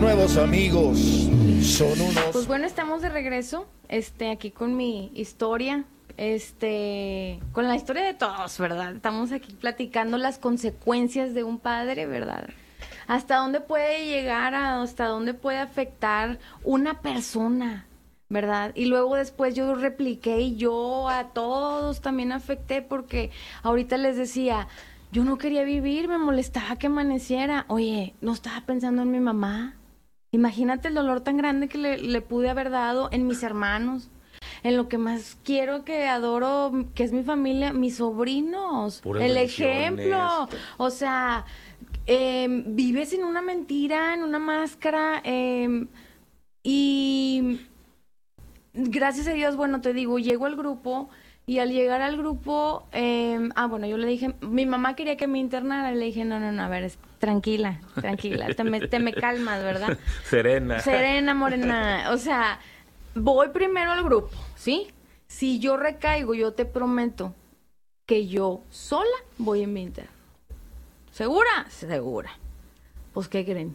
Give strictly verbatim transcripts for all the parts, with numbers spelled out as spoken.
nuevos amigos son unos... Pues bueno, estamos de regreso, este, aquí con mi historia, este, con la historia de todos, ¿verdad? Estamos aquí platicando las consecuencias de un padre, ¿verdad? Hasta dónde puede llegar, hasta dónde puede afectar una persona, ¿verdad? Y luego después yo repliqué y yo a todos también afecté, porque ahorita les decía, yo no quería vivir, me molestaba que amaneciera. Oye, no estaba pensando en mi mamá. Imagínate el dolor tan grande que le, le pude haber dado en mis hermanos, en lo que más quiero, que adoro, que es mi familia, mis sobrinos, Puras el bendiciones. ejemplo. O sea, eh, vives en una mentira, en una máscara, eh, y gracias a Dios, bueno, te digo, llego al grupo y al llegar al grupo, eh, ah, bueno, yo le dije, mi mamá quería que me internara, y le dije, no, no, no, a ver, es, tranquila, tranquila, te me, te me calmas, ¿verdad? Serena. Serena, morena, o sea, voy primero al grupo, ¿sí? Si yo recaigo, yo te prometo que yo sola voy en mi interno. ¿Segura? Segura. Pues, ¿qué creen?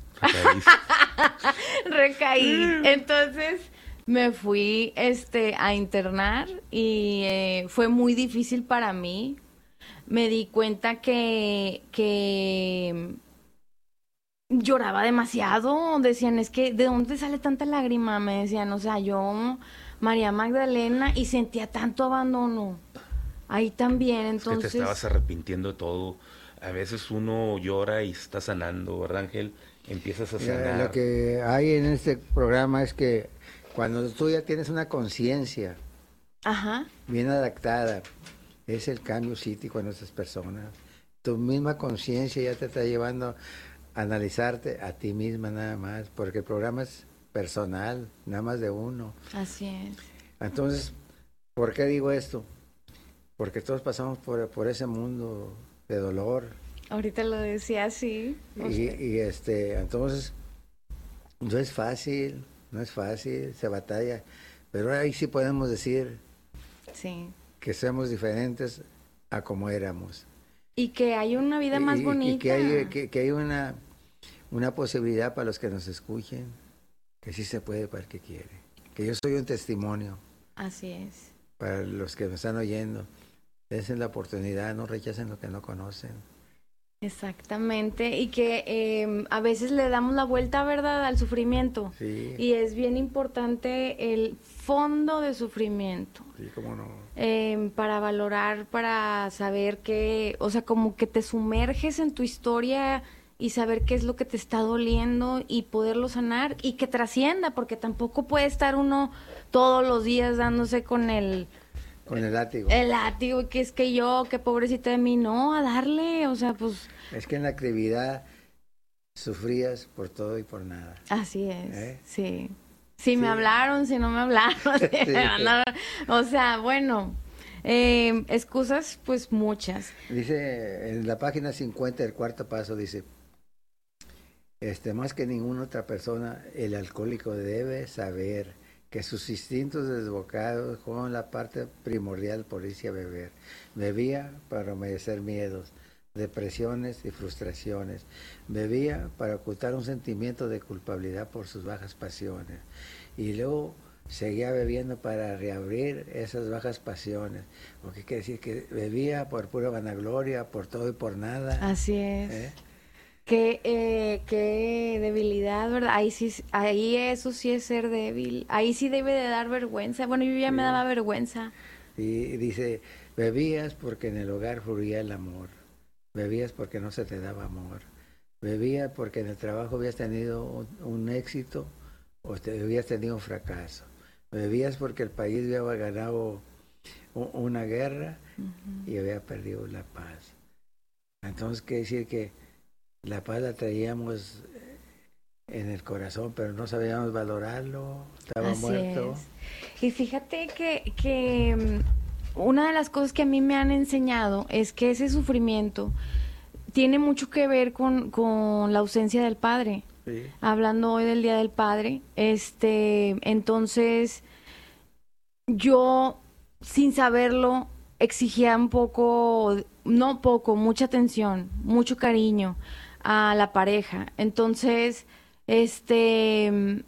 Recaí. Entonces me fui este a internar y eh, fue muy difícil para mí. Me di cuenta que que lloraba demasiado. Decían, es que ¿de dónde sale tanta lágrima? Me decían, o sea, yo, María Magdalena, y sentía tanto abandono ahí también. Entonces es que te estabas arrepintiendo de todo. A veces uno llora y está sanando, ¿verdad, Ángel? Empiezas a sanar. Lo que hay en este programa es que cuando tú ya tienes una conciencia Ajá. bien adaptada, es el cambio psíquico en esas personas. Tu misma conciencia ya te está llevando a analizarte a ti misma nada más, porque el programa es personal, nada más de uno. Así es. Entonces, ¿por qué digo esto? Porque todos pasamos por, por ese mundo de dolor. Ahorita lo decía así. Y, y este, entonces, no es fácil, no es fácil, se batalla, pero ahí sí podemos decir sí. que somos diferentes a como éramos. Y que hay una vida más y, bonita. Y que hay, que, que hay una, una posibilidad para los que nos escuchen, que sí se puede para el que quiere. Que yo soy un testimonio. Así es. Para los que me están oyendo, dense la oportunidad, no rechacen lo que no conocen. Exactamente, y que eh, a veces le damos la vuelta, ¿verdad?, al sufrimiento. Sí. Y es bien importante el fondo de sufrimiento. Sí, cómo no. Eh, para valorar, para saber que, o sea, como que te sumerges en tu historia y saber qué es lo que te está doliendo y poderlo sanar y que trascienda, porque tampoco puede estar uno todos los días dándose con el... Con el látigo. El látigo, que es que yo, que pobrecita de mí, no, a darle, o sea, pues... Es que en la actividad sufrías por todo y por nada. Así es, ¿Eh? sí. Si sí. me hablaron, si no me hablaron, si sí. me mandaron, o sea, bueno, eh, excusas, pues muchas. Dice, en la página cincuenta del cuarto paso, dice, este, más que ninguna otra persona, el alcohólico debe saber que sus instintos desbocados fueron la parte primordial por irse a beber. Bebía para humedecer miedos, depresiones y frustraciones. Bebía para ocultar un sentimiento de culpabilidad por sus bajas pasiones. Y luego seguía bebiendo para reabrir esas bajas pasiones. ¿O qué quiere decir? Que bebía por pura vanagloria, por todo y por nada. Así es. ¿Eh? Qué, eh, qué debilidad, ¿verdad? Ahí sí, ahí eso sí es ser débil. Ahí sí debe de dar vergüenza. Bueno, yo ya sí. me daba vergüenza. Y dice, bebías porque en el hogar fluía el amor. Bebías porque no se te daba amor. Bebías porque en el trabajo habías tenido un, un éxito o te, habías tenido un fracaso. Bebías porque el país había ganado un, una guerra uh-huh. y había perdido la paz. Entonces, quiere decir que la paz la traíamos en el corazón, pero no sabíamos valorarlo, estaba Así muerto. Es. Y fíjate que, que una de las cosas que a mí me han enseñado es que ese sufrimiento tiene mucho que ver con, con la ausencia del padre. Sí. Hablando hoy del Día del Padre, este, entonces yo, sin saberlo, exigía un poco, no poco, mucha atención, mucho cariño a la pareja. Entonces, Este...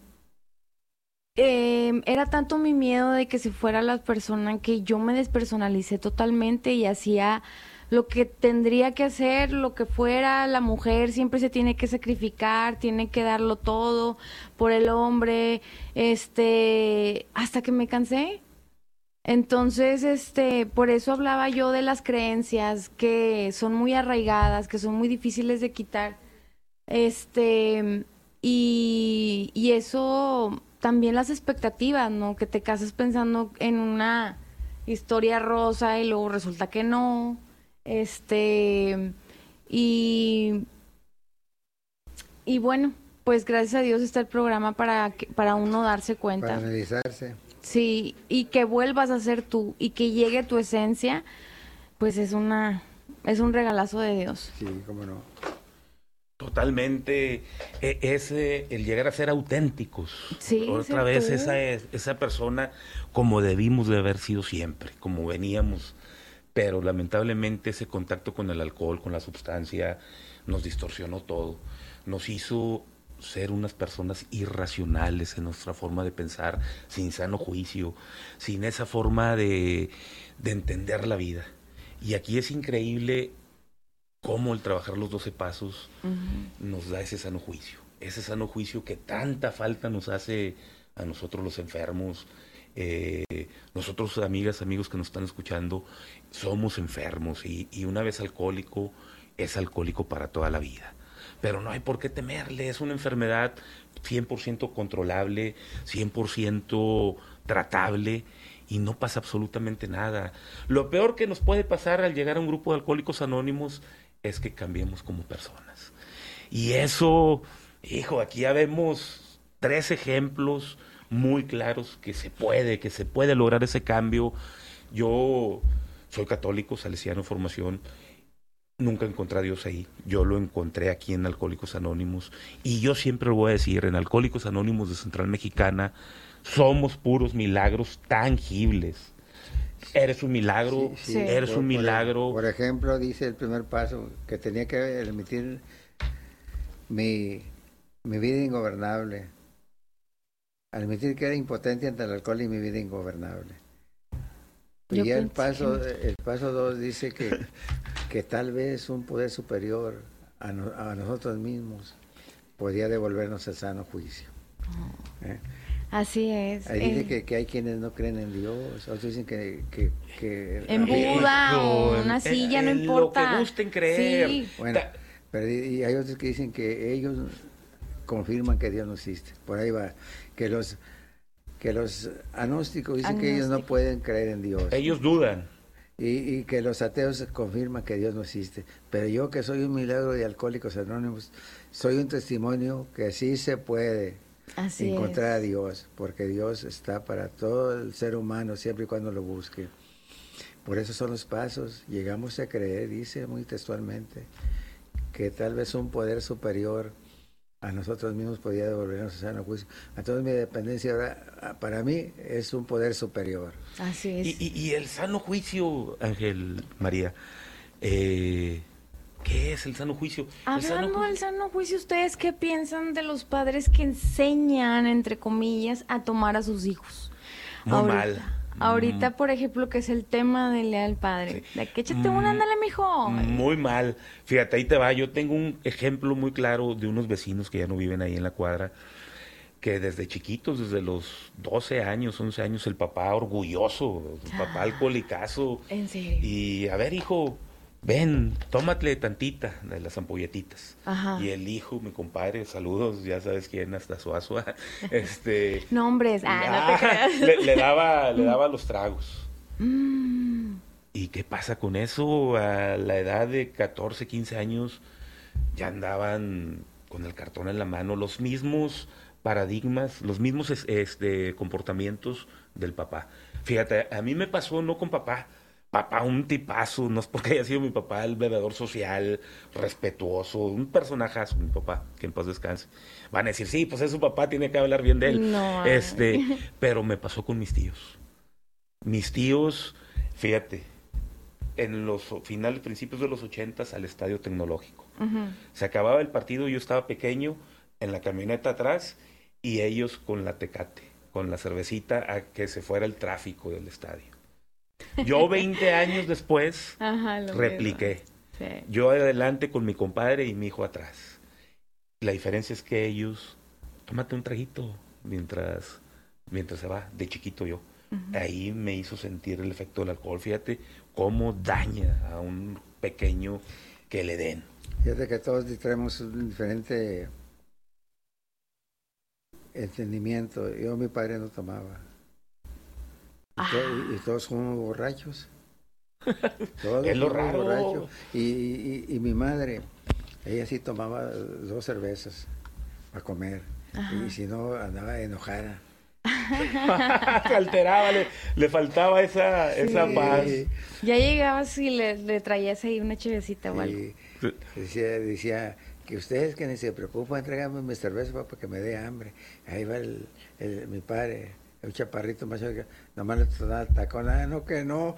Eh, era tanto mi miedo de que se fuera la persona que yo me despersonalicé totalmente y hacía lo que tendría que hacer, lo que fuera. La mujer siempre se tiene que sacrificar, tiene que darlo todo por el hombre, este, hasta que me cansé. Entonces, este, por eso hablaba yo de las creencias que son muy arraigadas, que son muy difíciles de quitar. Este, y, y eso también las expectativas, ¿no? Que te casas pensando en una historia rosa y luego resulta que no. Este, y, y bueno, pues gracias a Dios está el programa para, que- para uno darse cuenta. Para analizarse. Sí, y que vuelvas a ser tú y que llegue tu esencia, pues es una, es un regalazo de Dios. Sí, cómo no. Totalmente, e- ese, el llegar a ser auténticos. Sí, Otra ser vez tú. esa, es- esa persona como debimos de haber sido siempre, como veníamos. Pero lamentablemente ese contacto con el alcohol, con la sustancia, nos distorsionó todo. Nos hizo ser unas personas irracionales en nuestra forma de pensar, sin sano juicio, sin esa forma de, de entender la vida. Y aquí es increíble cómo el trabajar los doce pasos Ujú. nos da ese sano juicio, ese sano juicio que tanta falta nos hace a nosotros los enfermos. Eh, nosotros, amigas, amigos que nos están escuchando, somos enfermos y, y una vez alcohólico, es alcohólico para toda la vida. Pero no hay por qué temerle, es una enfermedad cien por ciento controlable, cien por ciento tratable y no pasa absolutamente nada. Lo peor que nos puede pasar al llegar a un grupo de alcohólicos anónimos es que cambiemos como personas. Y eso, hijo, aquí ya vemos tres ejemplos muy claros que se puede, que se puede lograr ese cambio. Yo soy católico, salesiano, formación. Nunca encontré a Dios ahí. Yo lo encontré aquí en Alcohólicos Anónimos. Y yo siempre lo voy a decir, en Alcohólicos Anónimos de Central Mexicana, somos puros milagros tangibles. Eres un milagro, Sí, sí. eres Por- un por- milagro. Por ejemplo, dice el primer paso que tenía que emitir mi, mi vida ingobernable. Admitir que era impotente ante el alcohol y mi vida ingobernable. Yo Y ya el pensé paso, que- el paso dos dice que, que tal vez un poder superior a, no- a nosotros mismos podía devolvernos el sano juicio. ¿Eh? Así es. Ahí dice eh, que, que hay quienes no creen en Dios, otros dicen que... que, que En que- Buda o en- una silla, en- no en importa. Lo que gusten creer. Sí. Bueno, Ta- pero y y hay otros que dicen que ellos confirman que Dios no existe. Por ahí va. Que los que los agnósticos dicen que ellos no Agnósticos. pueden creer en Dios. Ellos dudan. Y, y que los ateos confirman que Dios no existe. Pero yo, que soy un milagro de Alcohólicos Anónimos, soy un testimonio que sí se puede Así encontrar a es. Dios, porque Dios está para todo el ser humano siempre y cuando lo busque. Por eso son los pasos. Llegamos a creer, dice muy textualmente, que tal vez un poder superior a nosotros mismos podía devolvernos el sano juicio. Entonces mi dependencia ahora, para mí, es un poder superior. Así es. Y, y- y el sano juicio, Ángel María, eh, ¿qué es el sano juicio? El sano Hablando ju- del sano juicio, ¿ustedes qué piensan de los padres que enseñan, entre comillas, a tomar a sus hijos? Muy ahorita, mal. Ahorita, Mm. por ejemplo, que es el tema del al padre. Sí. De que échate Mm, una, ándale, mijo. Muy mal. Fíjate, ahí te va. Yo tengo un ejemplo muy claro de unos vecinos que ya no viven ahí en la cuadra, que desde chiquitos, desde los doce años, once años, el papá orgulloso, el papá alcoholicazo. En serio. Y a ver, hijo, ven, tómate tantita de las ampolletitas. Ajá. Y el hijo, mi compadre, saludos, ya sabes quién, hasta Suazua, este... Nombres. Ah, no te ah, creas. le, le daba, le daba los tragos. Mm, ¿Y qué pasa con eso? A la edad de catorce, quince años ya andaban con el cartón en la mano, los mismos paradigmas, los mismos es- este, comportamientos del papá. Fíjate, a mí me pasó no con papá, papá un tipazo, no es porque haya sido mi papá el bebedor social, respetuoso, un personajazo, mi papá, que en paz descanse. Van a decir, sí, pues es su papá, tiene que hablar bien de él. No, este, pero me pasó con mis tíos. Mis tíos, fíjate, en los finales, principios de los ochentas al Estadio Tecnológico. ujú. Se acababa el partido, yo estaba pequeño, en la camioneta atrás y ellos con la Tecate, con la cervecita, a que se fuera el tráfico del estadio. Yo veinte años después Ajá, lo repliqué. Sí. Yo adelante con mi compadre y mi hijo atrás. La diferencia es que ellos, tómate un traguito mientras, mientras se va, de chiquito yo. Uh-huh. Ahí me hizo sentir el efecto del alcohol. Fíjate cómo daña a un pequeño que le den. Fíjate que todos traemos un diferente entendimiento. Yo, mi padre no tomaba. Y, ah. to- y, y todos somos borrachos. Todos es lo somos raro. borrachos. Y, y, y mi madre, ella sí tomaba dos cervezas para comer. Ajá. Y si no, andaba enojada. Se alteraba, le, le faltaba esa, sí. esa paz. Ya llegabas y le, le traías ahí una chevecita o algo. Sí. Decía, decía que ustedes que ni se preocupan, tráiganme mi cerveza para que me dé hambre. Ahí va el, el, mi padre, un chaparrito más que nomás le tocaba el tacón, ah, no que no.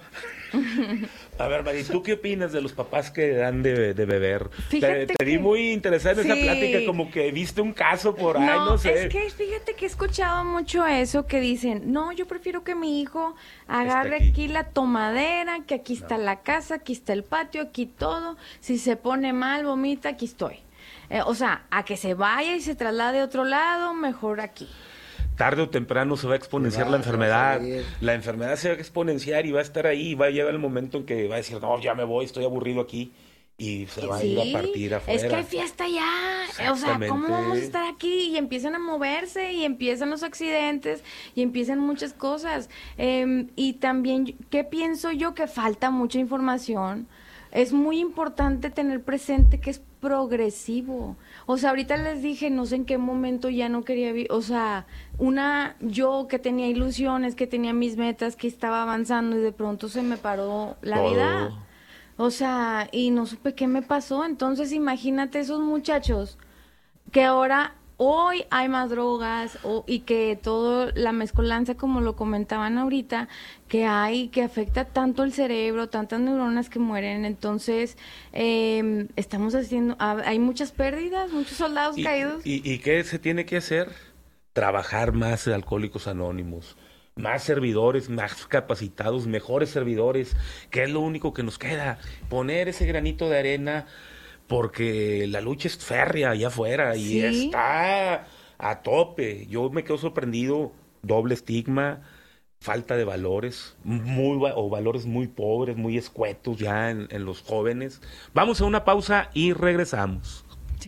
A ver, Mari, ¿tú qué opinas de los papás que dan de, de beber? Te, te vi muy interesada en sí. esa plática, como que viste un caso por ahí, no, no sé. Es que fíjate que he escuchado mucho eso, que dicen, no, yo prefiero que mi hijo agarre aquí. aquí la tomadera, que aquí está no. la casa, aquí está el patio, aquí todo. Si se pone mal, vomita, aquí estoy. Eh, o sea, a que se vaya y se traslade a otro lado, mejor aquí. Tarde o temprano se va a exponenciar va, la enfermedad. La enfermedad se va a exponenciar y va a estar ahí. Y va a llegar el momento en que va a decir, no, ya me voy, estoy aburrido aquí. Y se va sí, a ir a partir afuera. Es que hay fiesta ya. O sea, ¿cómo vamos a estar aquí? Y empiezan a moverse y empiezan los accidentes y empiezan muchas cosas. Eh, y también, ¿qué pienso yo? Que falta mucha información. Es muy importante tener presente que es progresivo. O sea, ahorita les dije, no sé en qué momento ya no quería vivir. O sea, una, yo que tenía ilusiones, que tenía mis metas, que estaba avanzando y de pronto se me paró la Todo. vida. O sea, y no supe qué me pasó. Entonces, imagínate esos muchachos que ahora, hoy hay más drogas o, y que todo, la mezcolanza, como lo comentaban ahorita, que hay, que afecta tanto el cerebro, tantas neuronas que mueren. Entonces, eh, estamos haciendo, hay muchas pérdidas, muchos soldados y, caídos. Y, ¿Y qué se tiene que hacer? Trabajar más de Alcohólicos Anónimos. Más servidores, más capacitados, mejores servidores, que es lo único que nos queda. Poner ese granito de arena, porque la lucha es férrea allá afuera y ¿Sí? está a tope. Yo me quedo sorprendido, doble estigma, falta de valores, muy o valores muy pobres, muy escuetos ya en, en los jóvenes. Vamos a una pausa y regresamos.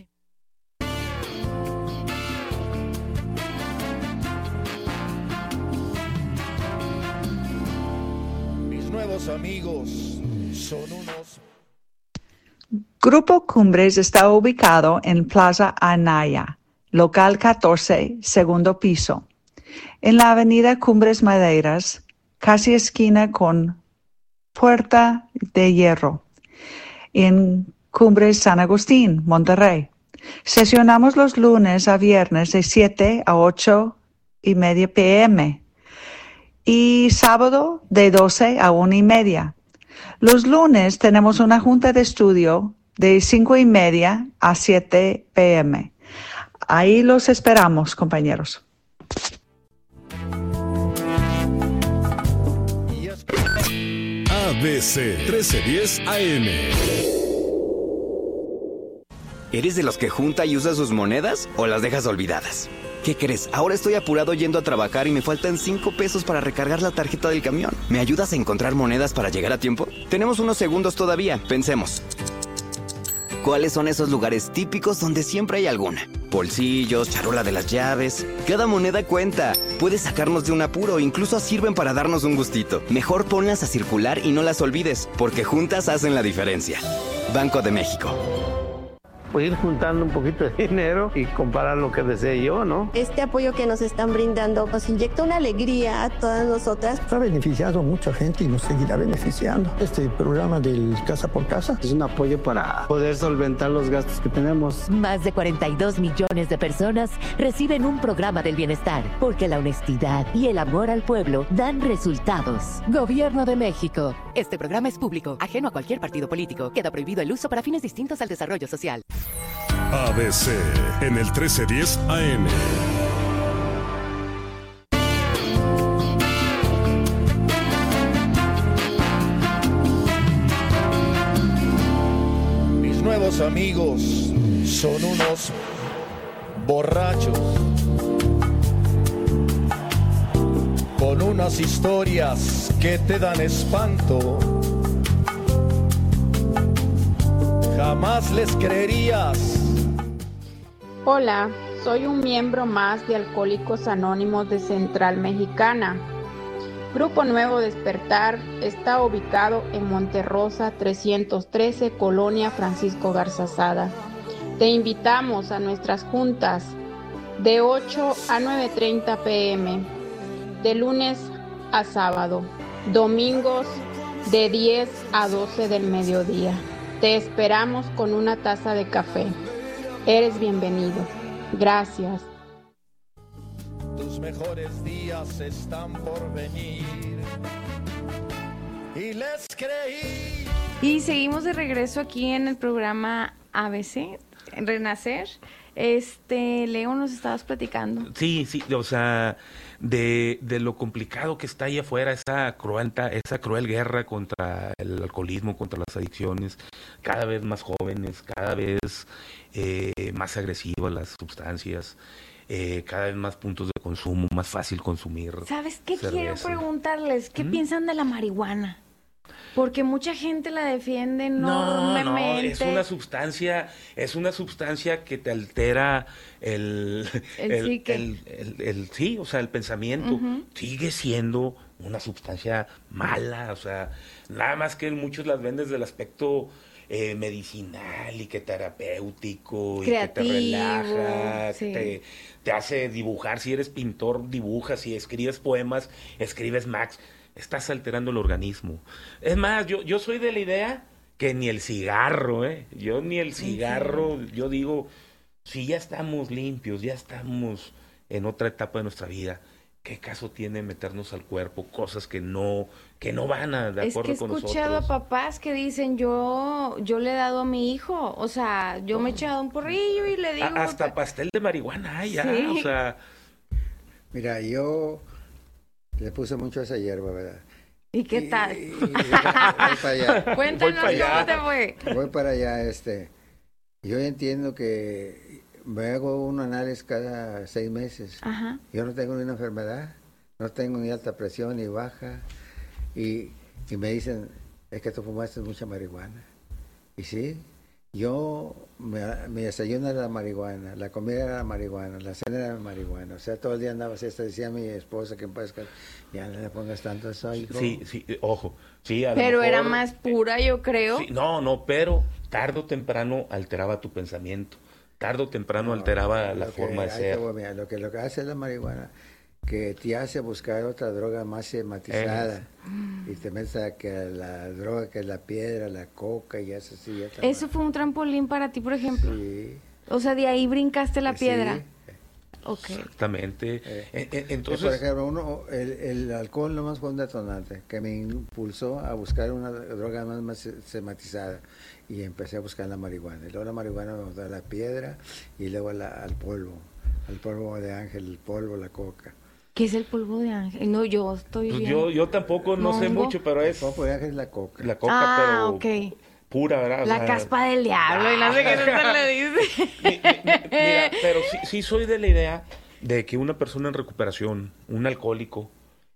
Nuevos amigos son unos... Grupo Cumbres está ubicado en Plaza Anaya, local catorce, segundo piso, en la avenida Cumbres Madeiras, casi esquina con Puerta de Hierro, en Cumbres San Agustín, Monterrey. Sesionamos los lunes a viernes de siete a ocho y media pm. Y sábado de doce a una y media. Los lunes tenemos una junta de estudio de cinco y media a siete pm. Ahí los esperamos, compañeros. A B C trece diez A M. ¿Eres de los que junta y usa sus monedas o las dejas olvidadas? ¿Qué crees? Ahora estoy apurado yendo a trabajar y me faltan cinco pesos para recargar la tarjeta del camión. ¿Me ayudas a encontrar monedas para llegar a tiempo? Tenemos unos segundos todavía. Pensemos. ¿Cuáles son esos lugares típicos donde siempre hay alguna? Bolsillos, charola de las llaves. Cada moneda cuenta. Puede sacarnos de un apuro, incluso sirven para darnos un gustito. Mejor ponlas a circular y no las olvides, porque juntas hacen la diferencia. Banco de México. Pues ir juntando un poquito de dinero y comparar lo que desee yo, ¿no? Este apoyo que nos están brindando nos inyecta una alegría a todas nosotras. Ha beneficiado a mucha gente y nos seguirá beneficiando. Este programa del Casa por Casa es un apoyo para poder solventar los gastos que tenemos. Más de cuarenta y dos millones de personas reciben un programa del bienestar, porque la honestidad y el amor al pueblo dan resultados. Gobierno de México. Este programa es público, ajeno a cualquier partido político. Queda prohibido el uso para fines distintos al desarrollo social. A B C en el trece diez A M. Mis nuevos amigos son unos borrachos con unas historias que te dan espanto. Jamás les creerías. Hola, soy un miembro más de Alcohólicos Anónimos de Central Mexicana. Grupo Nuevo Despertar está ubicado en Monterrosa trescientos trece, Colonia Francisco Garzazada. Te invitamos a nuestras juntas de ocho a nueve treinta pm, de lunes a sábado, domingos de diez a doce del mediodía. Te esperamos con una taza de café. Eres bienvenido. Gracias. Tus mejores días están por venir. Y les creí. Y seguimos de regreso aquí en el programa A B C, Renacer. Este, Leo, nos estabas platicando. Sí, sí, o sea, de, de lo complicado que está ahí afuera, esa cruel, esa cruel guerra contra el alcoholismo, contra las adicciones, cada vez más jóvenes, cada vez eh, más agresivas las sustancias, eh, cada vez más puntos de consumo, más fácil consumir. ¿Sabes qué cerveza. quiero preguntarles? ¿Qué ¿Mm? piensan de la marihuana? Porque mucha gente la defiende enormemente. No, no, es una sustancia, es una sustancia que te altera el, el, el, sí, que... el, el, el sí, o sea, el pensamiento. Uh-huh. Sigue siendo una sustancia mala, o sea, nada más que muchos las ven desde el aspecto eh, medicinal y que terapéutico, creativo, y que te relaja, sí. te, te hace dibujar. Si eres pintor, dibujas. Si escribes poemas, escribes Max. Estás alterando el organismo. Es más, yo, yo soy de la idea que ni el cigarro, ¿eh? Yo ni el cigarro, sí. Yo digo, si ya estamos limpios, ya estamos en otra etapa de nuestra vida, ¿qué caso tiene meternos al cuerpo cosas que no, que no van a de acuerdo con nosotros? Es que he escuchado a papás que dicen, yo, yo le he dado a mi hijo, o sea, yo oh. me he echado un porrillo y le digo... A, hasta pastel de marihuana hay, ya, sí. O sea... Mira, yo... le puse mucho a esa hierba, ¿verdad? ¿Y qué y, tal? Y, y, voy para allá. Cuéntanos voy para cómo te fue. Voy para allá, este. Yo entiendo que me hago un análisis cada seis meses. Ajá. Yo no tengo ni una enfermedad, no tengo ni alta presión ni baja. Y, y me dicen, es que tú fumaste mucha marihuana. Y sí, yo, me, mi desayuno era la marihuana, la comida era la marihuana, la cena era la marihuana. O sea, todo el día andaba así, hasta decía mi esposa que en paz, ya no le pongas tanto eso, hijo. Sí, sí, ojo. Sí, a pero lo mejor, era más pura, yo creo. Sí, no, no, pero tarde o temprano alteraba tu pensamiento. Tarde o temprano no, alteraba la forma que, de ser. Voy, mira, lo, que, lo que hace la marihuana, que te hace buscar otra droga más sematizada. Es. Y te metes a que la droga, que es la piedra, la coca y eso sí. Ya ¿Eso fue un trampolín para ti, por ejemplo? Sí. O sea, de ahí brincaste la sí. piedra. Okay. Exactamente. Eh, Entonces, por ejemplo, uno, el, el alcohol nomás fue un detonante que me impulsó a buscar una droga más, más sematizada y empecé a buscar la marihuana. Y luego la marihuana me botó a la piedra y luego la, al polvo, al polvo de ángel, el polvo, la coca. ¿Qué es el polvo de ángel? No, yo estoy pues bien. yo yo tampoco no, no sé mucho, pero es el polvo de ángel es la coca. La coca, ah, pero okay. pura, ¿verdad? O la sea, caspa del diablo, ah, y no sé qué se le dice. mi, mi, mira, pero sí, sí soy de la idea de que una persona en recuperación, un alcohólico,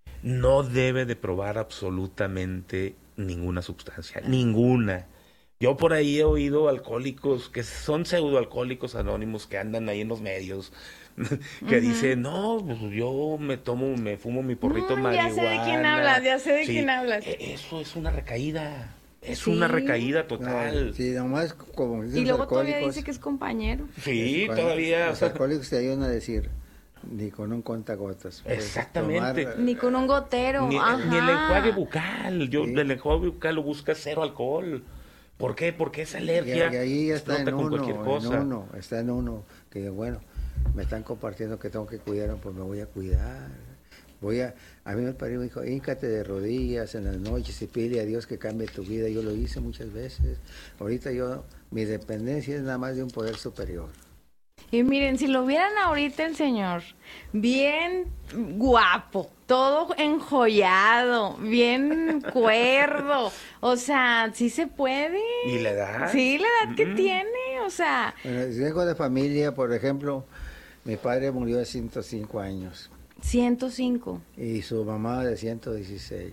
no debe de probar absolutamente ninguna sustancia, ninguna. Yo por ahí he oído alcohólicos que son pseudoalcohólicos anónimos que andan ahí en los medios, que uh-huh. dicen, no, pues yo me tomo, me fumo mi porrito no, marihuana. Ya sé de quién hablas, ya sé de sí, quién hablas. Eso es una recaída. Es ¿Sí? una recaída total. No, sí, nomás como y luego todavía dice que es compañero. Sí, es, todavía. Los alcohólicos te ayudan a decir, ni con un contagotas. Exactamente. Tomar, ni con un gotero. Ni, Ajá. ni el enjuague bucal. Yo sí. del enjuague bucal lo busca cero alcohol. ¿Por qué? Porque esa alergia y, y ahí ya está en con uno, cualquier cosa. en uno, está en uno, que bueno, me están compartiendo que tengo que cuidarme, pues me voy a cuidar. Voy a, a mí el padre me dijo, híncate de rodillas en las noches y pide a Dios que cambie tu vida. Yo lo hice muchas veces. Ahorita yo, mi dependencia es nada más de un poder superior. Y miren, si lo vieran ahorita el señor, bien guapo, todo enjollado, bien cuerdo, o sea, sí se puede. ¿Y la edad? Sí, la edad Mm-mm. que tiene, o sea. Bueno, si vengo de familia, por ejemplo, mi padre murió de ciento cinco años. ciento cinco. Y su mamá de ciento dieciséis.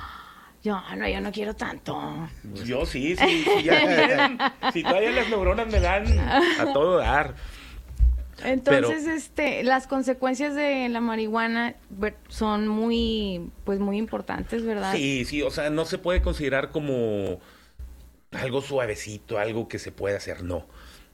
Yo no, yo no quiero tanto. Yo sí, sí, sí, ya quieren. Si todavía las neuronas me dan a todo dar. Entonces, Pero, este, las consecuencias de la marihuana ver- son muy, pues muy importantes, ¿verdad? sí, sí, o sea, no se puede considerar como algo suavecito, algo que se puede hacer, no.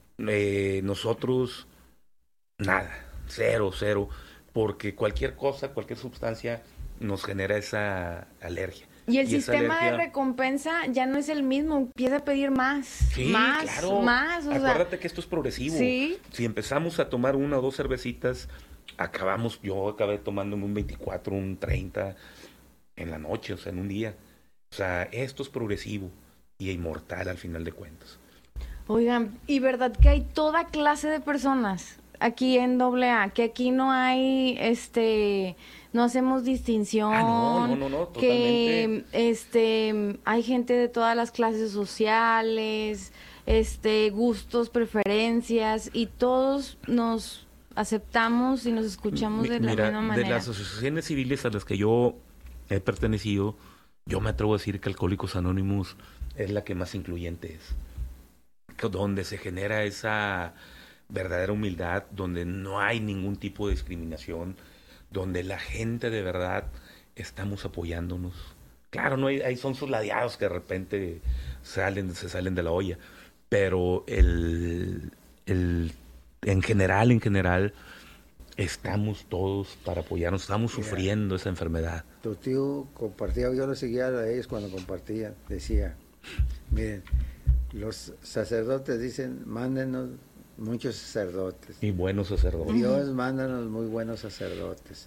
Eh, nosotros, nada, cero, cero, porque cualquier cosa, cualquier sustancia nos genera esa alergia. Y el esa sistema de alergia- recompensa ya no es el mismo, empieza a pedir más, Sí, más, claro. más, o sea, Acuérdate que esto es progresivo. Sí. Si empezamos a tomar una o dos cervecitas, acabamos, yo acabé tomándome un veinticuatro, un treinta en la noche, o sea, en un día. O sea, esto es progresivo y inmortal al final de cuentas. oigan, y verdad que hay toda clase de personas aquí en doble A, que aquí no hay, este, no hacemos distinción. Ah, no, no, no, no, que, totalmente. este, hay gente de todas las clases sociales, este, gustos, preferencias, y todos nos aceptamos y nos escuchamos de la Mira, misma de manera. las asociaciones civiles a las que yo he pertenecido, yo me atrevo a decir que Alcohólicos Anónimos es la que más incluyente es. Que- Donde se genera esa verdadera humildad, donde no hay ningún tipo de discriminación, donde la gente de verdad estamos apoyándonos. Claro, no hay, hay son sus ladeados que de repente salen, se salen de la olla, pero el, el, en general, en general, estamos todos para apoyarnos, estamos Mira. sufriendo esa enfermedad. Tu tío compartía, yo lo seguía a ellos cuando compartían, decía, miren, los sacerdotes dicen, mándenos muchos sacerdotes. Y buenos sacerdotes. Dios, mándanos muy buenos sacerdotes.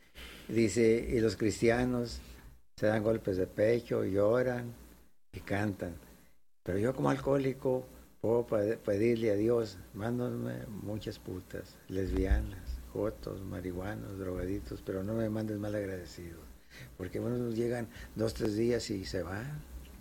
Dice, y los cristianos se dan golpes de pecho, lloran y cantan. Pero yo como alcohólico puedo ped- pedirle a Dios, mándame muchas putas, lesbianas, jotos, marihuanos, drogaditos, pero no me mandes mal agradecido. Porque bueno, llegan dos, tres días y se van.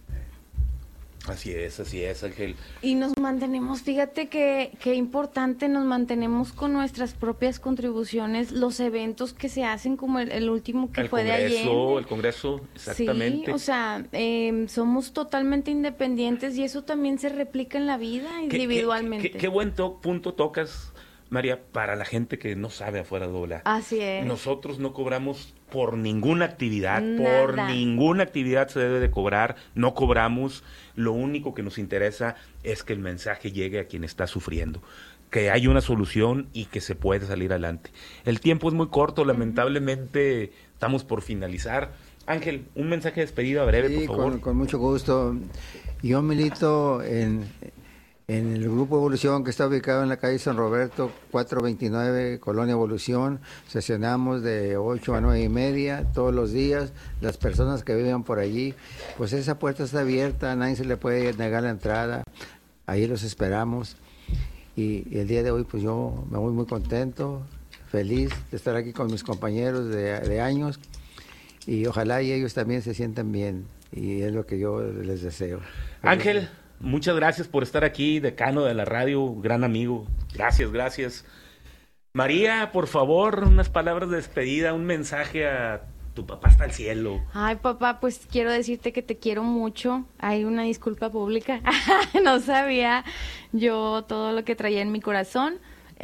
Así es, así es, Ángel. Y nos mantenemos, fíjate que, que importante, nos mantenemos con nuestras propias contribuciones, los eventos que se hacen, como el, el último que El fue de ayer. Congreso, el Congreso, exactamente. Sí, o sea, eh, somos totalmente independientes y eso también se replica en la vida ¿Qué- qué- individualmente. Qué, qué buen to- punto tocas, María, para la gente que no sabe afuera de doble A. Así es. Nosotros no cobramos por ninguna actividad, Nada. por ninguna actividad se debe de cobrar, no cobramos, lo único que nos interesa es que el mensaje llegue a quien está sufriendo, que hay una solución y que se puede salir adelante. El tiempo es muy corto, lamentablemente estamos por finalizar. Ángel, un mensaje de despedida breve, Sí, por favor. con, con mucho gusto. Yo milito en, en el Grupo Evolución, que está ubicado en la calle San Roberto, cuatrocientos veintinueve, Colonia Evolución. Sesionamos de ocho a nueve y media todos los días. Las personas que viven por allí, pues esa puerta está abierta, nadie se le puede negar la entrada. Ahí los esperamos. Y, y el día de hoy, pues yo me voy muy contento, feliz de estar aquí con mis compañeros de, de años. Y ojalá y ellos también se sientan bien. Y es lo que yo les deseo. Ángel, muchas gracias por estar aquí, decano de la radio, gran amigo. Gracias, gracias. María, por favor, unas palabras de despedida, un mensaje a tu papá hasta el cielo. Ay, papá, pues quiero decirte que te quiero mucho. Hay una disculpa pública. No sabía yo todo lo que traía en mi corazón.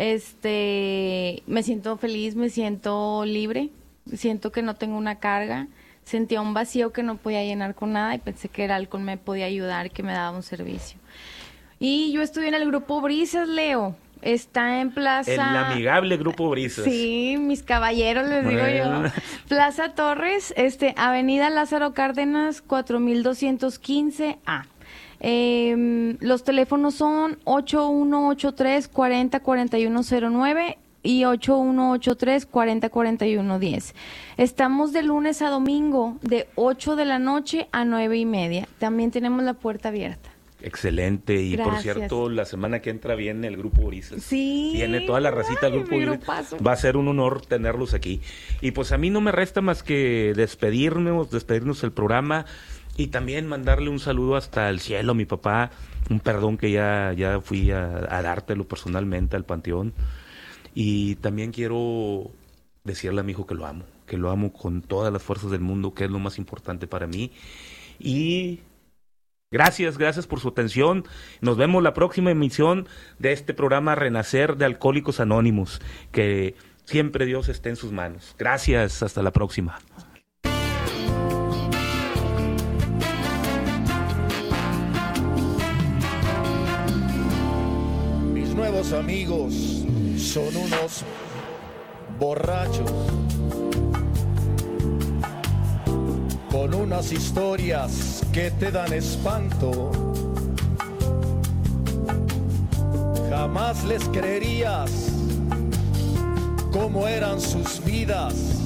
Este, me siento feliz, me siento libre. Siento que no tengo una carga. Sentía un vacío que no podía llenar con nada y pensé que el alcohol me podía ayudar, que me daba un servicio. Y yo estuve en el grupo Brisas, Leo. Está en Plaza... El amigable Grupo Brisas. Sí, mis caballeros, les digo Bueno. yo. Plaza Torres, este, Avenida Lázaro Cárdenas, cuatro mil doscientos quince A. Eh, los teléfonos son ocho uno ocho tres, cuarenta, cuarenta y uno cero nueve y ocho uno ocho tres, cuatro cero cuatro uno uno cero. Estamos de lunes a domingo de ocho de la noche a nueve y media. También tenemos la puerta abierta. Excelente. Y Gracias. por cierto, la semana que entra viene el Grupo Ulises. Sí. Viene toda la racita del Grupo Ulises. Va a ser un honor tenerlos aquí. Y pues a mí no me resta más que despedirnos, despedirnos del programa y también mandarle un saludo hasta el cielo a mi papá. Un perdón que ya, ya fui a, a dártelo personalmente al panteón. Y también quiero decirle a mi hijo que lo amo, que lo amo con todas las fuerzas del mundo, que es lo más importante para mí. Y gracias, gracias por su atención. Nos vemos la próxima emisión de este programa Renacer de Alcohólicos Anónimos. Que siempre Dios esté en sus manos. Gracias, hasta la próxima. Mis nuevos amigos son unos borrachos con unas historias que te dan espanto. Jamás les creerías cómo eran sus vidas